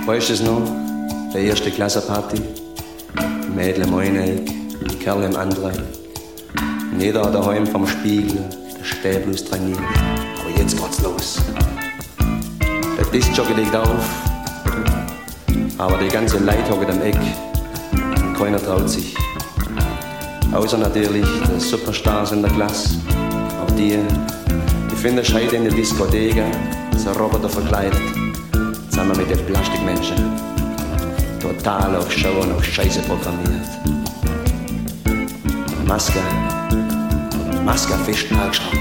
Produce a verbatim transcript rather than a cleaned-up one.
Weißt du es noch? Der erste Klassenparty. Die Mädel im einen Eck, die Kerle im anderen. Und jeder hat daheim vom Spiegel der Stäblos trainiert. Aber jetzt geht's los. Der Diskjockey legt auf, aber die ganze Leute hocken am Eck und keiner traut sich. Außer natürlich die Superstars in der Klasse. Aber die, die finden heute in der Diskothek, so Roboter verkleidet, zusammen mit den Plastikmenschen. Total auf Show und auf Scheiße programmiert. Maske, Maske fest angeschraubt.